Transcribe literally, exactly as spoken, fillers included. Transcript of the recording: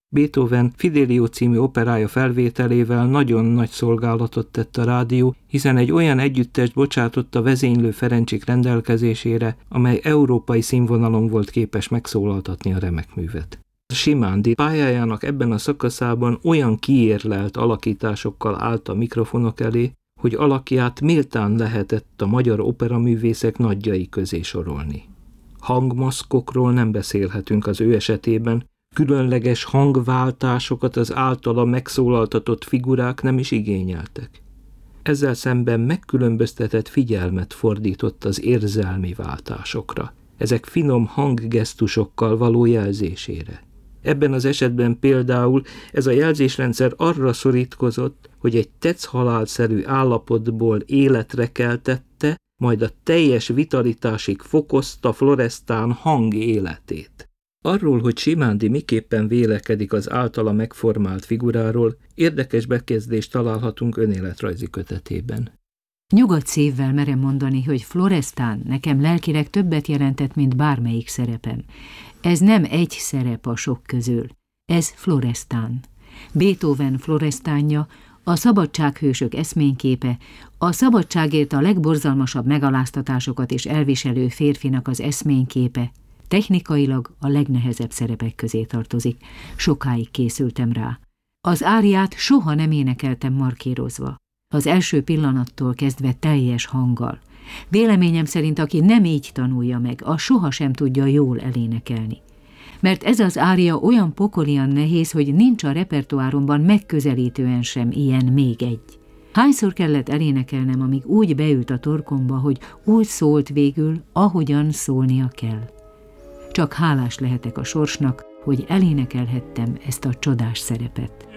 Beethoven Fidelio című operája felvételével nagyon nagy szolgálatot tett a rádió, hiszen egy olyan együttest bocsátott a vezénylő Ferencsik rendelkezésére, amely európai színvonalon volt képes megszólaltatni a remek művet. Szymandy pályájának ebben a szakaszában olyan kiérlelt alakításokkal állt a mikrofonok elé, hogy alakját méltán lehetett a magyar operaművészek nagyjai közé sorolni. Hangmaszkokról nem beszélhetünk az ő esetében, különleges hangváltásokat az általa megszólaltatott figurák nem is igényeltek. Ezzel szemben megkülönböztetett figyelmet fordított az érzelmi váltásokra, ezek finom hanggesztusokkal való jelzésére. Ebben az esetben például ez a jelzésrendszer arra szorítkozott, hogy egy tetszhalálszerű állapotból életre keltette, majd a teljes vitalitásig fokozta Florestan hang életét. Arról, hogy Szymandy miképpen vélekedik az általa megformált figuráról, érdekes bekezdést találhatunk önéletrajzi kötetében. Nyugodt szívvel merem mondani, hogy Florestan nekem lelkileg többet jelentett, mint bármelyik szerepem. Ez nem egy szerep a sok közül, ez Florestan. Beethoven Florestanja, a szabadsághősök eszményképe, a szabadságért a legborzalmasabb megaláztatásokat és elviselő férfinak az eszményképe, technikailag a legnehezebb szerepek közé tartozik. Sokáig készültem rá. Az áriát soha nem énekeltem markírozva. Az első pillanattól kezdve teljes hanggal. Véleményem szerint, aki nem így tanulja meg, az sohasem tudja jól elénekelni. Mert ez az ária olyan pokolian nehéz, hogy nincs a repertoáromban megközelítően sem ilyen még egy. Hányszor kellett elénekelnem, amíg úgy beült a torkomba, hogy úgy szólt végül, ahogyan szólnia kell. Csak hálás lehetek a sorsnak, hogy elénekelhettem ezt a csodás szerepet.